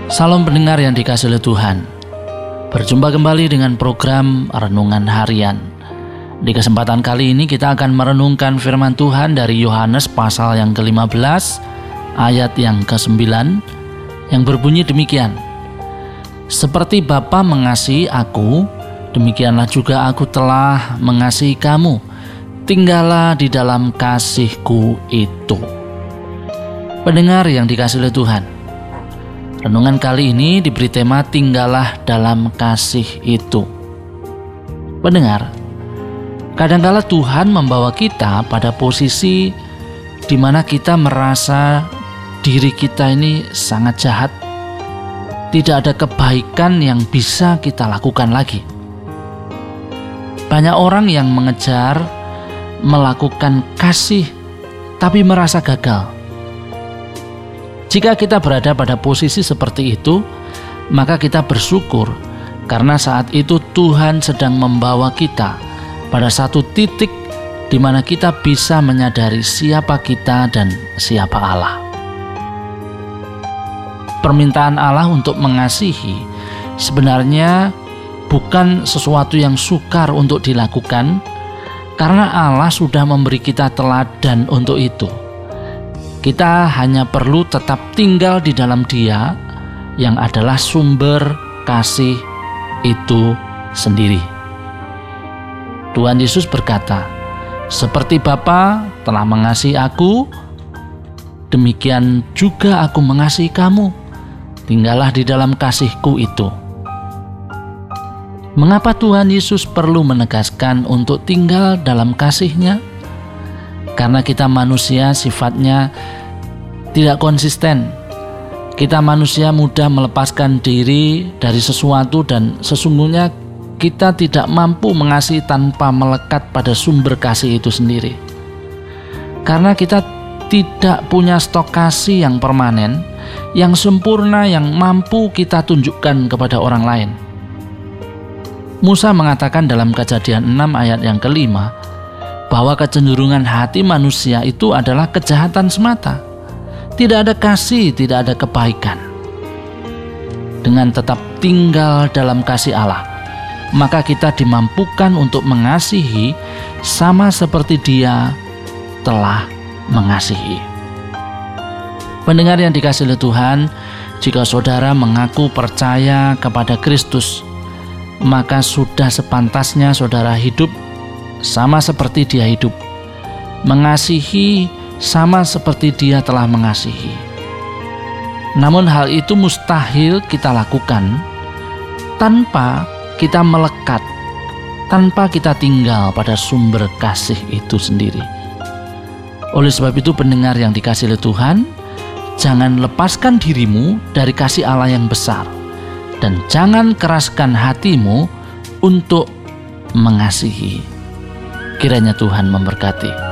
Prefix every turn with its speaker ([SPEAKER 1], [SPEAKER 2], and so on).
[SPEAKER 1] Salam pendengar yang dikasihi oleh Tuhan. Berjumpa kembali dengan program Renungan Harian. Di kesempatan kali ini kita akan merenungkan firman Tuhan dari Yohanes pasal yang ke-15 ayat yang ke-9 yang berbunyi demikian. Seperti Bapa mengasihi aku, demikianlah juga aku telah mengasihi kamu. Tinggallah di dalam kasih-Ku itu. Pendengar yang dikasihi oleh Tuhan, renungan kali ini diberi tema tinggallah dalam kasih itu. Pendengar, kadangkala Tuhan membawa kita pada posisi di mana kita merasa diri kita ini sangat jahat. Tidak ada kebaikan yang bisa kita lakukan lagi. Banyak orang yang mengejar melakukan kasih tapi merasa gagal. Jika kita berada pada posisi seperti itu, maka kita bersyukur karena saat itu Tuhan sedang membawa kita pada satu titik di mana kita bisa menyadari siapa kita dan siapa Allah. Permintaan Allah untuk mengasihi sebenarnya bukan sesuatu yang sukar untuk dilakukan karena Allah sudah memberi kita teladan untuk itu. Kita hanya perlu tetap tinggal di dalam Dia yang adalah sumber kasih itu sendiri. Tuhan Yesus berkata, seperti Bapa telah mengasihi aku, demikian juga aku mengasihi kamu. Tinggallah di dalam kasih-Ku itu. Mengapa Tuhan Yesus perlu menegaskan untuk tinggal dalam kasih-Nya? Karena kita manusia sifatnya tidak konsisten. Kita manusia mudah melepaskan diri dari sesuatu dan sesungguhnya kita tidak mampu mengasihi tanpa melekat pada sumber kasih itu sendiri. Karena kita tidak punya stok kasih yang permanen, yang sempurna, yang mampu kita tunjukkan kepada orang lain. Musa mengatakan dalam Kejadian 6 ayat yang ke-5 bahwa kecenderungan hati manusia itu adalah kejahatan semata. Tidak ada kasih, tidak ada kebaikan. Dengan tetap tinggal dalam kasih Allah, maka kita dimampukan untuk mengasihi sama seperti Dia telah mengasihi. Pendengar yang dikasihi oleh Tuhan, jika saudara mengaku percaya kepada Kristus, maka sudah sepantasnya saudara hidup sama seperti Dia hidup, mengasihi sama seperti Dia telah mengasihi. Namun hal itu mustahil kita lakukan tanpa kita melekat, tanpa kita tinggal pada sumber kasih itu sendiri. Oleh sebab itu pendengar yang dikasihi oleh Tuhan, jangan lepaskan dirimu dari kasih Allah yang besar dan jangan keraskan hatimu untuk mengasihi. Kiranya Tuhan memberkati.